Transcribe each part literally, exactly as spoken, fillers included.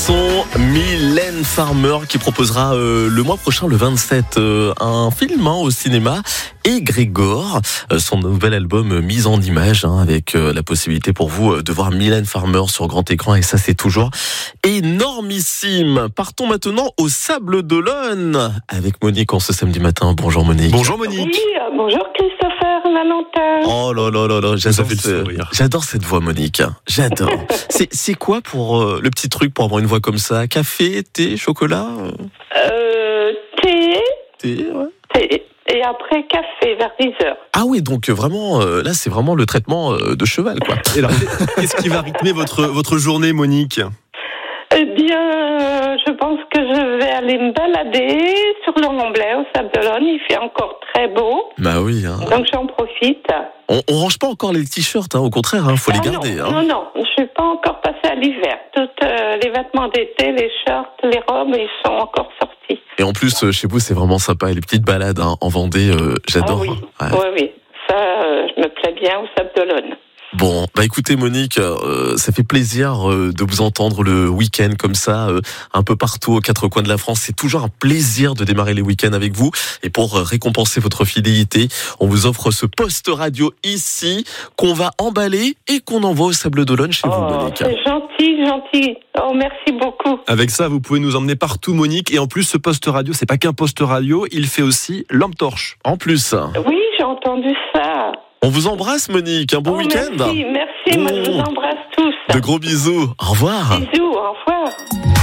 Son Mylène Farmer qui proposera euh, le mois prochain, le vingt-sept, euh, un film hein, au cinéma. Et Grégor, euh, son nouvel album euh, mise en image hein, avec euh, la possibilité pour vous euh, de voir Mylène Farmer sur grand écran. Et ça, c'est toujours énormissime. Partons maintenant au Sable d'Olonne avec Monique en ce samedi matin. Bonjour Monique. Bonjour Monique. Oui, euh, bonjour Christopher, Valentin. Oh là là là là, j'adore, fait le ce... sourire. j'adore cette voix Monique. J'adore. c'est, c'est quoi pour euh, le petit truc pour avoir une voix comme ça? Café, thé, chocolat? Euh, thé, Thé, ouais. thé, et après café vers dix heures. Ah oui, donc vraiment, euh, là c'est vraiment le traitement euh, de cheval quoi. Et alors, qu'est-ce qui va rythmer votre, votre journée Monique? Eh bien, euh, je pense que je vais aller me balader sur le Remblai au Sable d'Olonne. Il fait encore très beau, Bah oui, hein. donc j'en profite. on, on range pas encore les t-shirts, hein, au contraire, hein, faut Ah les garder. non, Hein. non, non, je suis pas encore passée à l'hiver. Tous euh, les vêtements d'été, les shorts, les robes, ils sont encore sortis. Et en plus, euh, chez vous, c'est vraiment sympa. Et les petites balades hein, en Vendée, euh, j'adore. Ah oui, Ouais. oui, oui, ça, euh, je me plais bien au Sable d'Olonne. Bon, bah écoutez Monique, euh, ça fait plaisir euh, de vous entendre le week-end comme ça, euh, un peu partout aux quatre coins de la France. C'est toujours un plaisir de démarrer les week-ends avec vous. Et pour euh, récompenser votre fidélité, on vous offre ce poste radio ici qu'on va emballer et qu'on envoie au Sable d'Olonne chez vous, Oh, Monique. c'est gentil, gentil. Oh, merci beaucoup. Avec ça, vous pouvez nous emmener partout Monique. Et en plus, ce poste radio, c'est pas qu'un poste radio, il fait aussi lampe torche. En plus, Oui, j'ai entendu ça. on vous embrasse Monique, un bon Oh, week-end. Merci, merci. Moi, je vous Oh. embrasse tous. De gros bisous. Au revoir. Bisous, au revoir.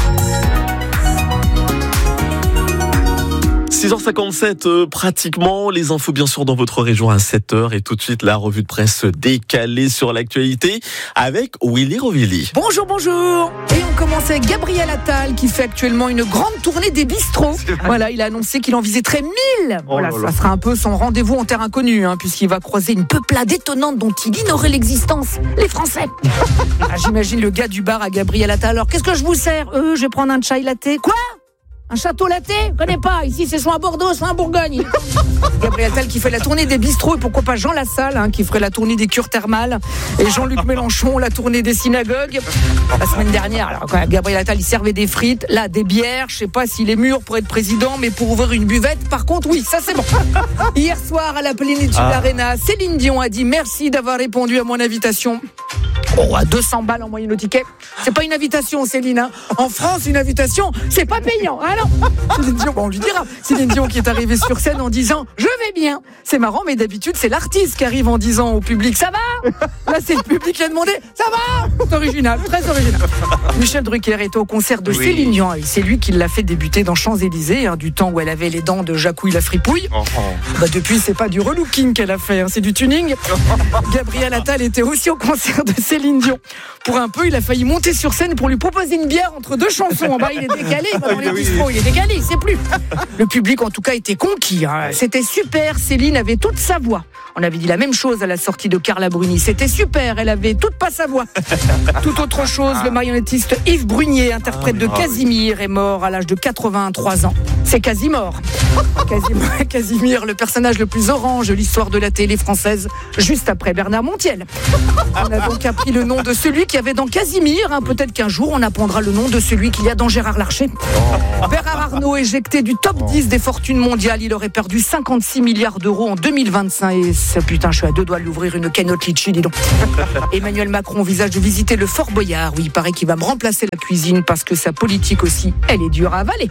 six heures cinquante-sept, euh, pratiquement. Les infos, bien sûr, dans votre région à sept heures. Et tout de suite, la revue de presse décalée sur l'actualité avec Willy Rovilly. Bonjour, bonjour. Et on commence avec Gabriel Attal qui fait actuellement une grande tournée des bistrots. Voilà, il a annoncé qu'il en viserait mille. Oh Voilà, là là. ça sera un peu son rendez-vous en terre inconnue, hein, puisqu'il va croiser une peuplade étonnante dont il ignorait l'existence, les Français. Ah, j'imagine le gars du bar à Gabriel Attal. Alors, qu'est-ce que je vous sers? Euh, je vais prendre un chai latte. Quoi? Un château latte? Je connais pas. Ici, c'est soit à Bordeaux, soit à Bourgogne. Gabriel Attal qui fait la tournée des bistrots et pourquoi pas Jean Lassalle hein, qui ferait la tournée des cures thermales et Jean-Luc Mélenchon la tournée des synagogues. La semaine dernière, alors quand Gabriel Attal il servait des frites, là des bières. Je sais pas s'il est mûr pour être président, mais pour ouvrir une buvette, par contre, oui, ça c'est bon. Hier soir à la Plénitude Ah. Arena, Céline Dion a dit merci d'avoir répondu à mon invitation. Oh, à deux cents balles en moyenne au ticket. C'est pas une invitation, Céline. Hein. En France, une invitation, c'est pas payant. Ah non. Céline Dion, bon, on lui dira. Céline Dion qui est arrivée sur scène en disant « Je vais bien ». C'est marrant, mais d'habitude, c'est l'artiste qui arrive en disant au public « Ça va ?» Là, c'est le public qui a demandé « Ça va ?» C'est original, très original. Michel Drucker était au concert de Oui. Céline Dion. Et c'est lui qui l'a fait débuter dans Champs-Élysées, hein, du temps où elle avait les dents de Jacouille la fripouille. Oh, oh. Bah depuis, c'est pas du relooking qu'elle a fait, hein, c'est du tuning. Gabriel Attal était aussi au concert de Céline Dion. Pour un peu, il a failli monter sur scène pour lui proposer une bière entre deux chansons. En bas, il est décalé, il va dans les Oui. bistrots, il est décalé, il sait plus. Le public, en tout cas, était conquis. Hein. C'était super, Céline avait toute sa voix. On avait dit la même chose à la sortie de Carla Bruni. C'était super, elle avait toute pas sa voix. Tout autre chose, le marionnettiste Yves Brunier, interprète de Casimir, est mort à l'âge de quatre-vingt-trois ans. C'est Casimir. Casimir, Casimir, le personnage le plus orange de l'histoire de la télé française, juste après Bernard Montiel. On a donc appris le nom de celui qui avait dans Casimir. Hein. Peut-être qu'un jour, on apprendra le nom de celui qu'il y a dans Gérard Larcher. Bernard Arnault, éjecté du top dix des fortunes mondiales. Il aurait perdu cinquante-six milliards d'euros en deux mille vingt-cinq. Et ça, putain, je suis à deux doigts de l'ouvrir une canotte litchi, dis donc. Emmanuel Macron envisage de visiter le Fort Boyard. Oui, il paraît qu'il va me remplacer la cuisine parce que sa politique aussi, elle est dure à avaler.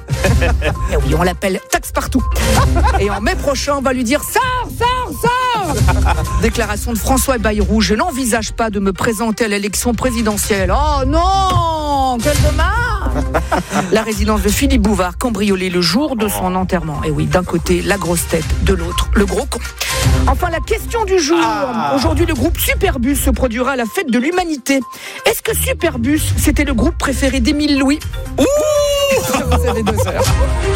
Et oui, on l'appelle taxe partout. Et en mai prochain, on va lui dire sors, sors, sors. Déclaration de François Bayrou. Je n'envisage pas de me présenter à l'élection présidentielle. Oh non, quel dommage. La résidence de Philippe Bouvard cambriolée le jour de son enterrement. Et oui, d'un côté, la grosse tête, de l'autre, le gros con. Enfin, la question du jour. Ah. Aujourd'hui, le groupe Superbus se produira à la fête de l'humanité. Est-ce que Superbus, c'était le groupe préféré d'Émile Louis? Ouh. Vous avez deux heures.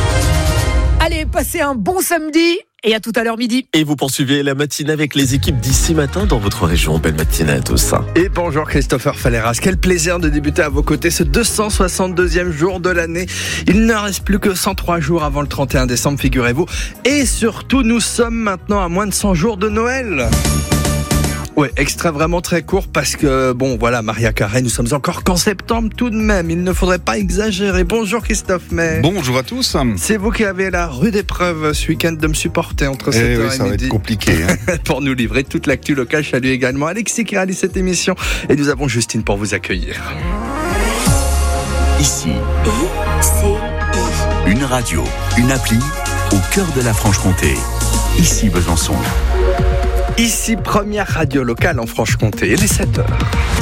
Allez, passez un bon samedi et à tout à l'heure midi. Et vous poursuivez la matinée avec les équipes d'ici matin dans votre région. Belle matinée à tous. Et bonjour Christopher Falleras, quel plaisir de débuter à vos côtés ce deux cent soixante-deuxième jour de l'année. Il ne reste plus que cent trois jours avant le trente et un décembre, figurez-vous. Et surtout, nous sommes maintenant à moins de cent jours de Noël. Ouais, extrait vraiment très court parce que, bon, voilà, Maria Carré, nous sommes encore qu'en septembre tout de même. Il ne faudrait pas exagérer. Bonjour Christophe May. Bonjour à tous. C'est vous qui avez la rude épreuve ce week-end de me supporter entre sept heures eh oui, et ça midi. va être compliqué. Hein. Pour nous livrer toute l'actu locale. Salut également Alexis qui réalise cette émission. Et nous avons Justine pour vous accueillir. Ici, I C I. Une radio, une appli au cœur de la Franche-Comté. Ici Besançon. Ici, première radio locale en Franche-Comté. Il est sept heures.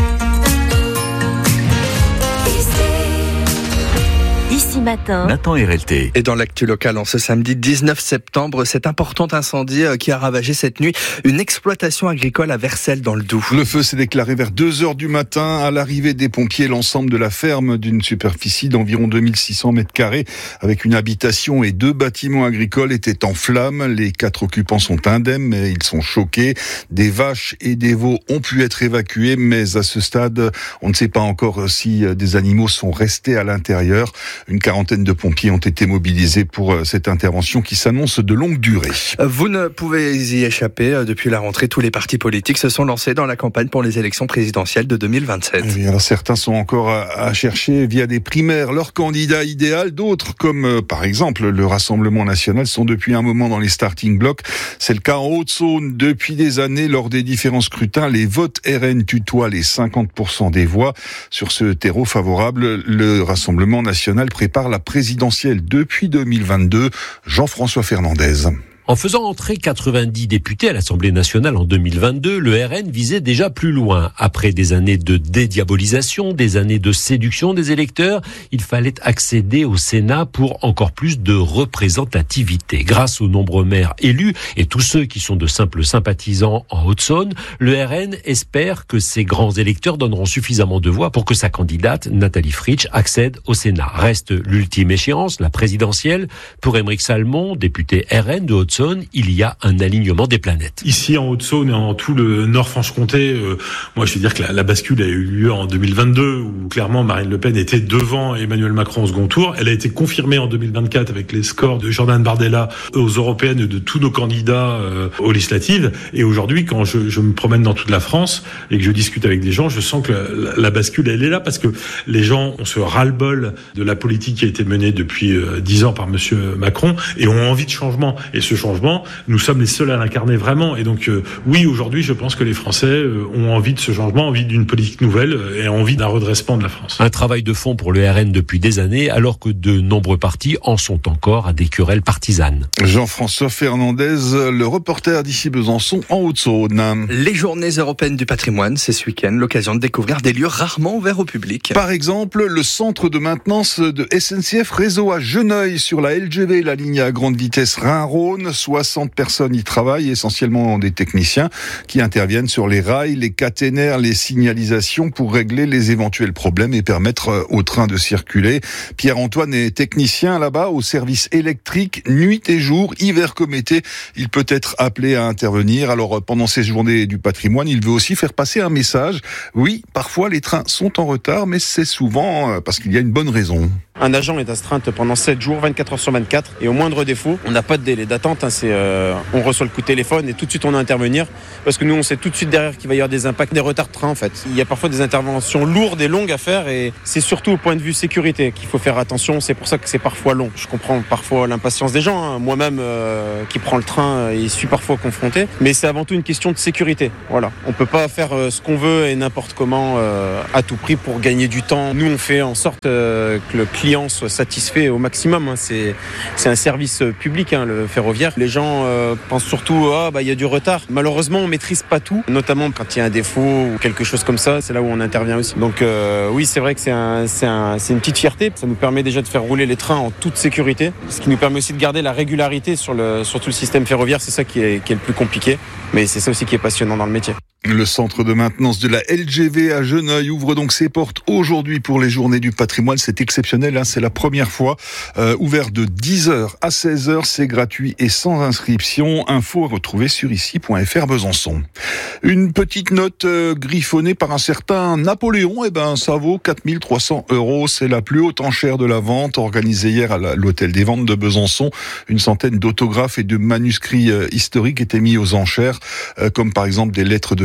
Ici matin, Nathan R L T. Et dans l'actu locale, en ce samedi dix-neuf septembre, cet important incendie qui a ravagé cette nuit une exploitation agricole à Vercelles dans le Doubs. Le feu s'est déclaré vers deux heures du matin. À l'arrivée des pompiers, l'ensemble de la ferme d'une superficie d'environ deux mille six cents mètres carrés, avec une habitation et deux bâtiments agricoles, était en flammes. Les quatre occupants sont indemnes, mais ils sont choqués. Des vaches et des veaux ont pu être évacués, mais à ce stade, on ne sait pas encore si des animaux sont restés à l'intérieur. Une quarantaine de pompiers ont été mobilisés pour cette intervention qui s'annonce de longue durée. Vous ne pouvez y échapper. Depuis la rentrée, tous les partis politiques se sont lancés dans la campagne pour les élections présidentielles de deux mille vingt-sept. Oui, alors certains sont encore à chercher via des primaires leur candidat idéal. D'autres, comme euh, par exemple le Rassemblement national, sont depuis un moment dans les starting blocks. C'est le cas en Haute-Saône. Depuis des années, lors des différents scrutins, les votes R N tutoient les cinquante pour cent des voix. Sur ce terreau favorable, le Rassemblement national prépare la présidentielle depuis deux mille vingt-deux. Jean-François Fernandez. En faisant entrer quatre-vingt-dix députés à l'Assemblée nationale en deux mille vingt-deux, le R N visait déjà plus loin. Après des années de dédiabolisation, des années de séduction des électeurs, il fallait accéder au Sénat pour encore plus de représentativité. Grâce aux nombreux maires élus et tous ceux qui sont de simples sympathisants en Haute-Saône, le R N espère que ces grands électeurs donneront suffisamment de voix pour que sa candidate, Nathalie Fritsch, accède au Sénat. Reste l'ultime échéance, la présidentielle. Pour Aymeric Salmon, député R N de Haute-Saône, il y a un alignement des planètes. Ici en Haute-Saône et en tout le Nord-Franche-Comté, euh, moi je veux dire que la, la bascule a eu lieu en deux mille vingt-deux où clairement Marine Le Pen était devant Emmanuel Macron au second tour. Elle a été confirmée en deux mille vingt-quatre avec les scores de Jordan Bardella aux européennes et de tous nos candidats euh, aux législatives. Et aujourd'hui, quand je, je me promène dans toute la France et que je discute avec des gens, je sens que la, la bascule elle est là parce que les gens ont ce ras-le-bol de la politique qui a été menée depuis euh, dix ans par Monsieur Macron et ont envie de changement. Et ce changement, nous sommes les seuls à l'incarner vraiment. Et donc, euh, oui, aujourd'hui, je pense que les Français euh, ont envie de ce changement, envie d'une politique nouvelle euh, et envie d'un redressement de la France. Un travail de fond pour le R N depuis des années, alors que de nombreux partis en sont encore à des querelles partisanes. Jean-François Fernandez, le reporter d'ici Besançon en Haute-Saône. Les journées européennes du patrimoine, c'est ce week-end, l'occasion de découvrir des lieux rarement ouverts au public. Par exemple, le centre de maintenance de S N C F Réseau à Geneuil sur la L G V, la ligne à grande vitesse Rhin-Rhône. soixante personnes y travaillent, essentiellement des techniciens qui interviennent sur les rails, les caténaires, les signalisations pour régler les éventuels problèmes et permettre au train de circuler. Pierre-Antoine est technicien là-bas au service électrique, nuit et jour, hiver comme été. Il peut être appelé à intervenir. Alors pendant ces journées du patrimoine, il veut aussi faire passer un message. Oui, parfois les trains sont en retard, mais c'est souvent parce qu'il y a une bonne raison. Un agent est astreinte pendant sept jours, vingt-quatre heures sur vingt-quatre, et au moindre défaut, on n'a pas de délai d'attente. Hein, c'est, euh, on reçoit le coup de téléphone et tout de suite on a intervenir, parce que nous on sait tout de suite derrière qu'il va y avoir des impacts, des retards de train en fait. Il y a parfois des interventions lourdes et longues à faire, et c'est surtout au point de vue sécurité qu'il faut faire attention. C'est pour ça que c'est parfois long. Je comprends parfois l'impatience des gens. Hein. Moi-même euh, qui prends le train, il suis parfois confronté, mais c'est avant tout une question de sécurité. Voilà, on peut pas faire euh, ce qu'on veut et n'importe comment euh, à tout prix pour gagner du temps. Nous on fait en sorte euh, que le client soit satisfait au maximum. Hein. C'est, c'est un service public, hein, le ferroviaire. Les gens euh, pensent surtout ah bah il y a du retard. Malheureusement, on maîtrise pas tout, notamment quand il y a un défaut ou quelque chose comme ça. C'est là où on intervient aussi. Donc euh, oui, c'est vrai que c'est, un, c'est, un, c'est une petite fierté. Ça nous permet déjà de faire rouler les trains en toute sécurité, ce qui nous permet aussi de garder la régularité sur le sur tout le système ferroviaire. C'est ça qui est, qui est le plus compliqué, mais c'est ça aussi qui est passionnant dans le métier. Le centre de maintenance de la L G V à Geneuil ouvre donc ses portes aujourd'hui pour les journées du patrimoine. C'est exceptionnel, hein, c'est la première fois. Euh, ouvert de dix heures à seize heures, c'est gratuit et sans inscription. Info à retrouver sur ici point f r Besançon. Une petite note euh, griffonnée par un certain Napoléon, eh ben ça vaut quatre mille trois cents euros. C'est la plus haute enchère de la vente organisée hier à la, l'hôtel des ventes de Besançon. Une centaine d'autographes et de manuscrits euh, historiques étaient mis aux enchères, euh, comme par exemple des lettres de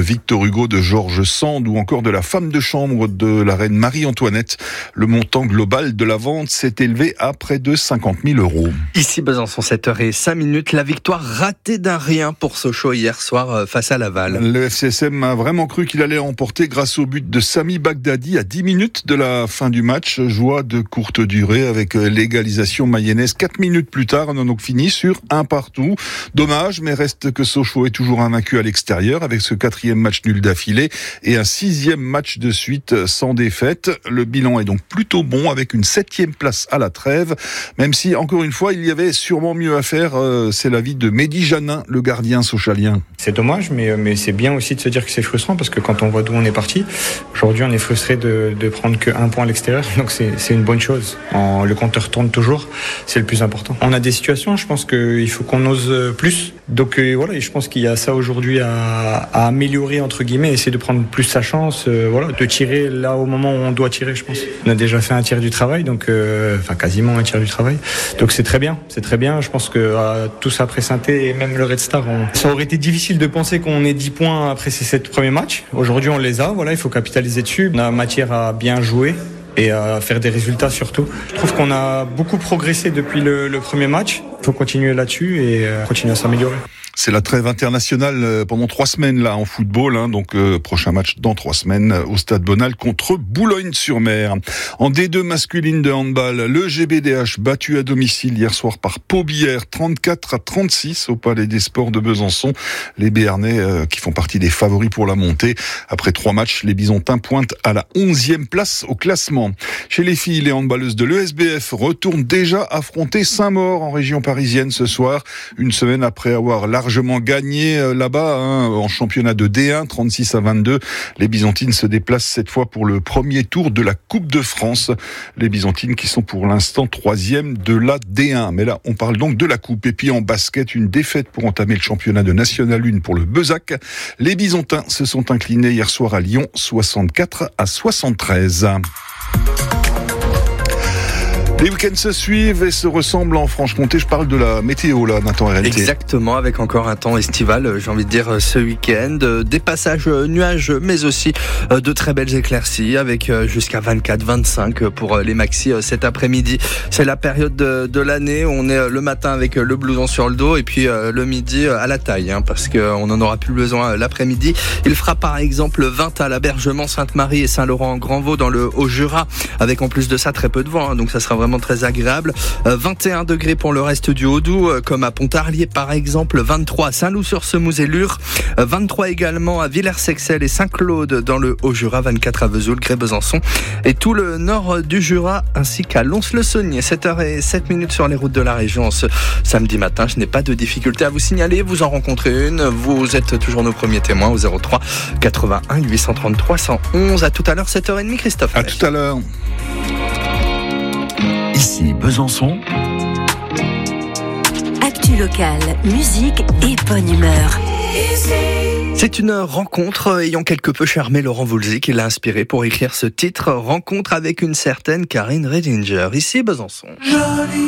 Victor Hugo, de Georges Sand ou encore de La femme de chambre de la reine Marie-Antoinette. Le montant global de la vente s'est élevé à près de cinquante mille euros. Ici Besançon, sept heures cinq minutes, la victoire ratée d'un rien pour Sochaux hier soir face à Laval. Le F C S M a vraiment cru qu'il allait emporter grâce au but de Sami Bagdadi à dix minutes de la fin du match. Joie de courte durée avec l'égalisation mayonnaise quatre minutes plus tard. On a donc fini sur un partout. Dommage, mais reste que Sochaux est toujours invaincu à l'extérieur avec ce quatrième match nul d'affilée et un sixième match de suite sans défaite. Le bilan est donc plutôt bon avec une septième place à la trêve, même si encore une fois il y avait sûrement mieux à faire. C'est l'avis de Mehdi Janin, le gardien sochalien. C'est dommage, mais, mais c'est bien aussi de se dire que c'est frustrant parce que quand on voit d'où on est parti, aujourd'hui on est frustré de, de prendre qu'un point à l'extérieur, donc c'est, c'est une bonne chose. En, le compteur tourne toujours, c'est le plus important. On a des situations, je pense qu'il faut qu'on ose plus. Donc euh, voilà, et je pense qu'il y a ça aujourd'hui à, à améliorer entre guillemets, essayer de prendre plus sa chance, euh, voilà, de tirer là au moment où on doit tirer, je pense. On a déjà fait un tiers du travail, donc euh, enfin quasiment un tiers du travail. Donc c'est très bien, c'est très bien. Je pense que euh, tous après Saint-Étienne et même le Red Star, on... ça aurait été difficile de penser qu'on ait dix points après ces sept premiers matchs. Aujourd'hui on les a, voilà, il faut capitaliser dessus. On a matière à bien jouer et à faire des résultats surtout. Je trouve qu'on a beaucoup progressé depuis le, le premier match. Il faut continuer là-dessus et euh, continuer à s'améliorer. C'est la trêve internationale pendant trois semaines là en football, hein, donc euh, prochain match dans trois semaines au Stade Bonal contre Boulogne-sur-Mer. En D deux masculine de handball, le G B D H battu à domicile hier soir par Pau-Bière trente-quatre à trente-six au Palais des Sports de Besançon. Les Béarnais euh, qui font partie des favoris pour la montée. Après trois matchs, les Bisontins pointent à la onzième place au classement. Chez les filles, les handballeuses de l'E S B F retournent déjà affronter Saint-Maur en région parisienne ce soir, une semaine après avoir largement largement gagné là-bas hein, en championnat de D un, trente-six à vingt-deux. Les Byzantines se déplacent cette fois pour le premier tour de la Coupe de France. Les Byzantines qui sont pour l'instant troisième de la D un. Mais là, on parle donc de la Coupe. Et puis en basket, une défaite pour entamer le championnat de National un pour le Bezac. Les Byzantins se sont inclinés hier soir à Lyon, soixante-quatre à soixante-treize. Les week-ends se suivent et se ressemblent en Franche-Comté. Je parle de la météo, là, Nathan R L T. Exactement, avec encore un temps estival, j'ai envie de dire, ce week-end. Des passages nuageux, mais aussi de très belles éclaircies, avec jusqu'à vingt-quatre vingt-cinq pour les maxis cet après-midi. C'est la période de, de l'année où on est le matin avec le blouson sur le dos et puis le midi à la taille, hein, parce qu'on n'en aura plus besoin l'après-midi. Il fera par exemple vingt à l'Abergement, Sainte-Marie et Saint-Laurent-en-Grandvaux dans le Haut-Jura, avec en plus de ça très peu de vent, hein, donc ça sera vraiment très agréable. euh, vingt et un degrés pour le reste du Haut-Doubs, euh, comme à Pontarlier par exemple, vingt-trois à Saint-Loup-sur-Semouse et Lure, euh, vingt-trois également à Villers-Sexel et Saint-Claude dans le Haut-Jura, vingt-quatre à Vesoul, Grès-Besançon et tout le nord du Jura ainsi qu'à Lons-le-Saunier. sept heures sept minutes sur les routes de la région ce samedi matin. Je n'ai pas de difficulté à vous signaler, vous en rencontrez une, vous êtes toujours nos premiers témoins au zéro trois quatre-vingt-un huit cent trente-trois cent onze. À tout à l'heure, sept heures trente, Christophe. À tout à l'heure. Ici Besançon. Actu locale, musique et bonne humeur. C'est une rencontre ayant quelque peu charmé Laurent Voulzy qui l'a inspiré pour écrire ce titre, rencontre avec une certaine Karine Redinger. Ici Besançon. Jolie.